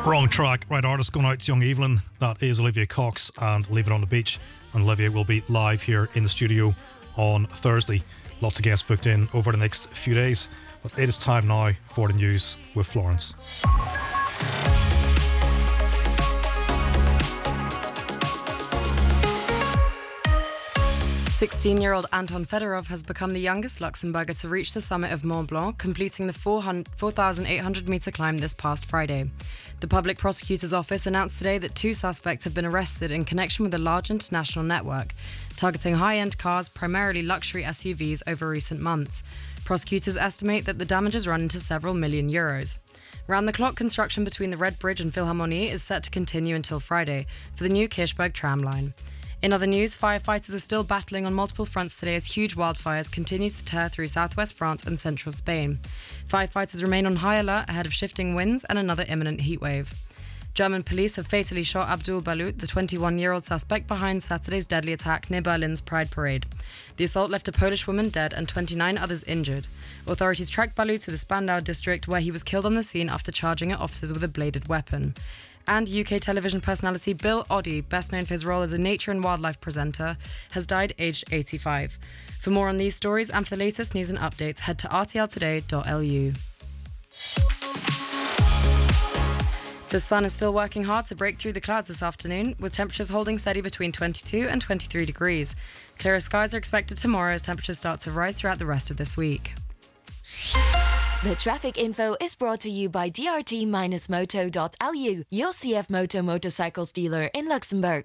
Wrong track. Right artist going out to young Evelyn. That is Olivia Cox and Leave It on the Beach. And Olivia will be live here in the studio on Thursday. Lots of guests booked in over the next few days. But it is time now for the news with Florence. 16-year-old Anton Fedorov has become the youngest Luxembourger to reach the summit of Mont Blanc, completing the 4,800-metre climb this past Friday. The public prosecutor's office announced today that 2 suspects have been arrested in connection with a large international network, targeting high-end cars, primarily luxury SUVs, over recent months. Prosecutors estimate that the damages run into several million euros. Round-the-clock construction between the Red Bridge and Philharmonie is set to continue until Friday for the new Kirchberg tram line. In other news, firefighters are still battling on multiple fronts today as huge wildfires continue to tear through southwest France and central Spain. Firefighters remain on high alert ahead of shifting winds and another imminent heatwave. German police have fatally shot Abdul Balut, the 21-year-old suspect behind Saturday's deadly attack near Berlin's Pride Parade. The assault left a Polish woman dead and 29 others injured. Authorities tracked Balut to the Spandau district, where he was killed on the scene after charging at officers with a bladed weapon. And UK television personality Bill Oddie, best known for his role as a nature and wildlife presenter, has died aged 85. For more on these stories and for the latest news and updates, head to rtltoday.lu. The sun is still working hard to break through the clouds this afternoon, with temperatures holding steady between 22 and 23 degrees. Clearer skies are expected tomorrow as temperatures start to rise throughout the rest of this week. The traffic info is brought to you by drt-moto.lu, your CF Moto motorcycles dealer in Luxembourg.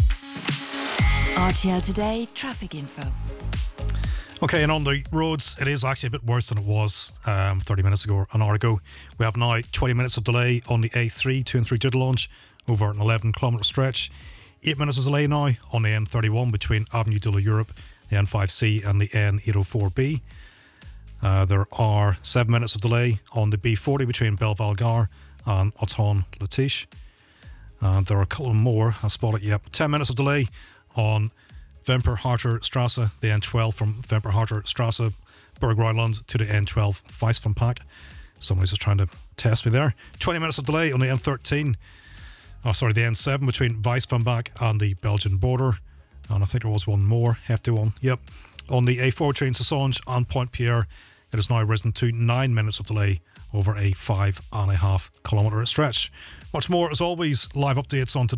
RTL Today traffic info. Okay, and on the roads, it is actually a bit worse than it was 30 minutes ago or an hour ago. We have now 20 minutes of delay on the A3 to and through Dudelange over an 11-kilometre stretch. 8 minutes of delay now on the N31 between Avenue de l'Europe, the N5C and the N804B. There are 7 minutes of delay on the B40 between Belvalgar and Autun-Latiche. There are a couple more, I spotted, 10 minutes of delay on Wemper-Harter Strasse, the N12 from Wemper-Harter Strasse, Berg-Rheinland to the N12 Weisvampach. Somebody's just trying to test me there. 20 minutes of delay on the N13, the N7 between Weisvampach and the Belgian border. And I think there was one more, hefty one, on the A4 between Sassonge and Pointe-Pierre. It has now risen to 9 minutes of delay over a 5.5 kilometre stretch. Much more, as always, live updates on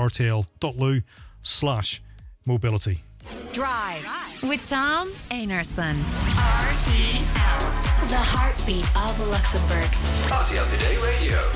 today.rtl.lu/mobility. Drive with Tom Einarson. RTL, the heartbeat of Luxembourg. RTL Today Radio.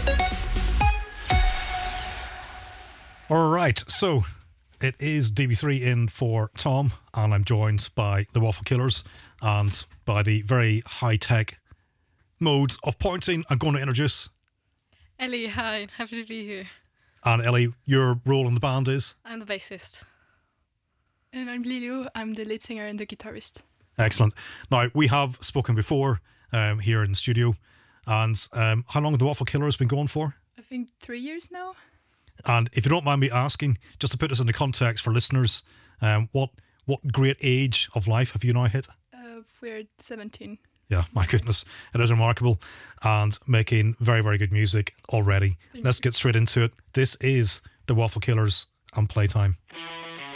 All right, so it is DB3 in for Tom, and I'm joined by the Waffle Killers and by the very high-tech mode of pointing. I'm going to introduce Ellie. Hi, happy to be here. And Ellie, your role in the band is? I'm the bassist. And I'm Liliu. I'm the lead singer and the guitarist. Excellent. Now, we have spoken before here in the studio, and how long have the Waffle Killers been going for? I think 3 years now. And if you don't mind me asking, just to put this into context for listeners, what great age of life have you now hit? We're 17. Yeah, my goodness. It is remarkable. And making very, very good music already. Let's get straight into it. This is the Waffle Killers and Playtime.